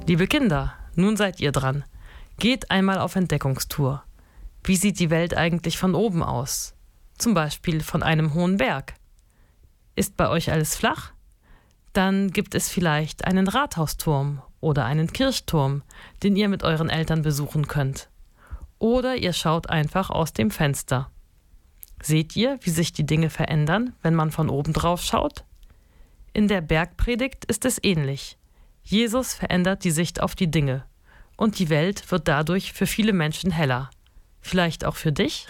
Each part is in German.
Liebe Kinder, nun seid ihr dran. Geht einmal auf Entdeckungstour. Wie sieht die Welt eigentlich von oben aus? Zum Beispiel von einem hohen Berg. Ist bei euch alles flach? Dann gibt es vielleicht einen Rathausturm oder einen Kirchturm, den ihr mit euren Eltern besuchen könnt. Oder ihr schaut einfach aus dem Fenster. Seht ihr, wie sich die Dinge verändern, wenn man von oben drauf schaut? In der Bergpredigt ist es ähnlich. Jesus verändert die Sicht auf die Dinge. Und die Welt wird dadurch für viele Menschen heller. Vielleicht auch für dich?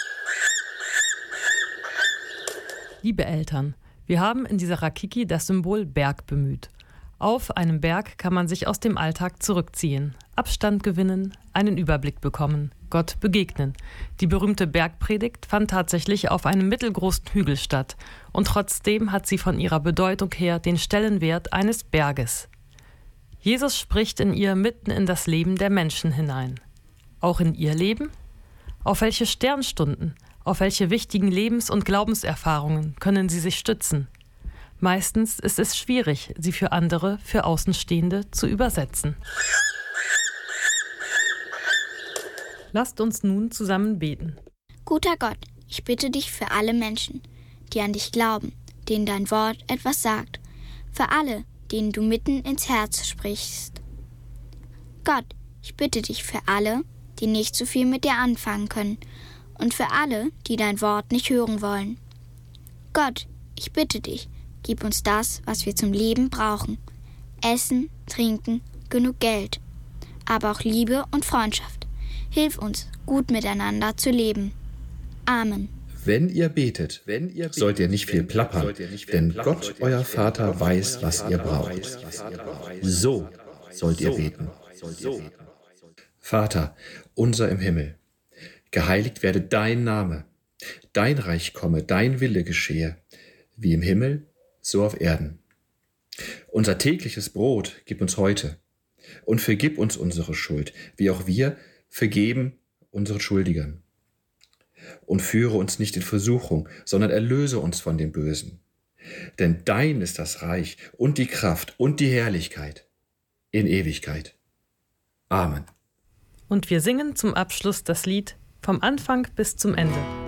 Liebe Eltern, wir haben in dieser Rakiki das Symbol Berg bemüht. Auf einem Berg kann man sich aus dem Alltag zurückziehen, Abstand gewinnen, einen Überblick bekommen, Gott begegnen. Die berühmte Bergpredigt fand tatsächlich auf einem mittelgroßen Hügel statt und trotzdem hat sie von ihrer Bedeutung her den Stellenwert eines Berges. Jesus spricht in ihr mitten in das Leben der Menschen hinein. Auch in ihr Leben? Auf welche Sternstunden, auf welche wichtigen Lebens- und Glaubenserfahrungen können sie sich stützen? Meistens ist es schwierig, sie für andere, für Außenstehende zu übersetzen. Lasst uns nun zusammen beten. Guter Gott, ich bitte dich für alle Menschen, die an dich glauben, denen dein Wort etwas sagt, für alle, denen du mitten ins Herz sprichst. Gott, ich bitte dich für alle, die nicht so viel mit dir anfangen können und für alle, die dein Wort nicht hören wollen. Gott, ich bitte dich, gib uns das, was wir zum Leben brauchen. Essen, Trinken, genug Geld, aber auch Liebe und Freundschaft. Hilf uns, gut miteinander zu leben. Amen. Wenn ihr betet, sollt ihr nicht viel plappern, denn Gott, euer Vater, weiß, was ihr braucht. So sollt ihr beten. Vater, unser im Himmel, geheiligt werde dein Name, dein Reich komme, dein Wille geschehe, wie im Himmel, so auf Erden. Unser tägliches Brot gib uns heute und vergib uns unsere Schuld, wie auch wir vergeben unseren Schuldigern. Und führe uns nicht in Versuchung, sondern erlöse uns von dem Bösen. Denn dein ist das Reich und die Kraft und die Herrlichkeit in Ewigkeit. Amen. Und wir singen zum Abschluss das Lied Vom Anfang bis zum Ende.